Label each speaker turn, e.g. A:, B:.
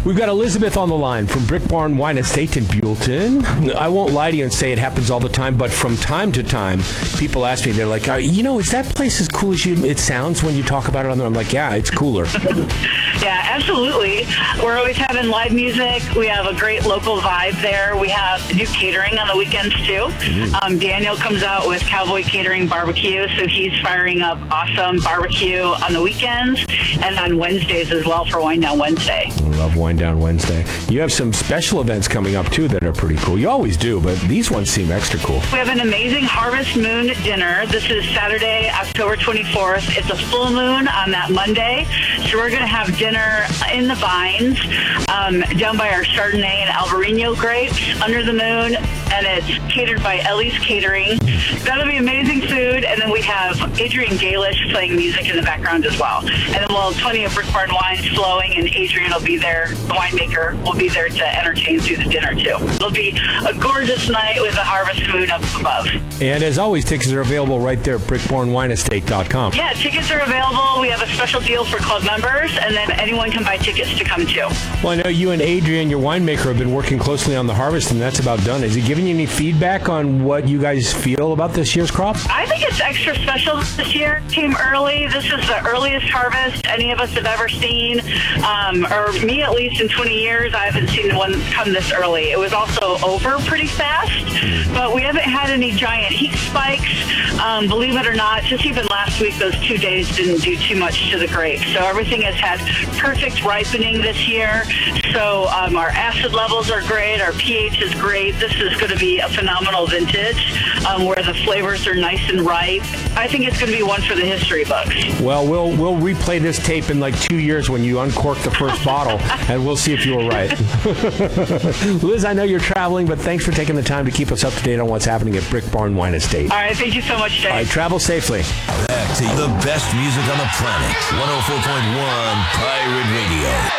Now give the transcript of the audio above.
A: We've got Elizabeth on the line from Brick Barn Wine Estate in Buellton. I won't lie to you and say it happens all the time, but from time to time, people ask me, they're like, is that place as cool as it sounds when you talk about it on there? I'm like, yeah, it's cooler.
B: Yeah, absolutely. We're always having live music. We have a great local vibe there. We have new catering on the weekends, too. Mm-hmm. Daniel comes out with Cowboy Catering Barbecue, so he's firing up awesome barbecue on the weekends and on Wednesdays as well for Wine Down Wednesday.
A: I love Wine Down Wednesday. You have some special events coming up, too, that are pretty cool. You always do, but these ones seem extra cool.
B: We have an amazing Harvest Moon dinner. This is Saturday, October 24th. It's a full moon on that Monday, so we're going to have dinner in the vines down by our Chardonnay and Albarino grapes under the moon, and it's catered by Ellie's Catering. That'll be amazing food, and then we have Adrian Galish playing music in the background as well. And then we'll have plenty of Brick Barn wines flowing, and Adrian will be there, the winemaker will be there to entertain through the dinner too. It'll be a gorgeous night with the Harvest Moon up above.
A: And as always, tickets are available right there at brickbarnwineestate.com.
B: Yeah, tickets are available. We have a special deal for club members, and then anyone can buy tickets to come too.
A: Well, I know you and Adrian, your winemaker, have been working closely on the harvest, and that's about done. Has he given you any feedback on what you guys feel about this year's crop?
B: I think it's extra special this year. It came early. This is the earliest harvest any of us have ever seen, or me at least in 20 years. I haven't seen one come this early. It was also over pretty fast, but we haven't had any giant heat spikes. Believe it or not, just even last week, those 2 days didn't do too much to the grapes. So everything has had perfect ripening this year. So our acid levels are great. Our pH is great. This is going to be a phenomenal vintage where the flavors are nice and ripe. I think it's going to be one for the history books.
A: Well, we'll replay this tape in like 2 years when you uncork the first bottle, and we'll see if you were right. Liz, I know you're traveling, but thanks for taking the time to keep us up to date on what's happening at Brick Barn Wine Estate.
B: All right, thank you so much, Dave.
A: All right, travel safely.
C: Back to the best music on the planet, 104.1 Pirate Radio.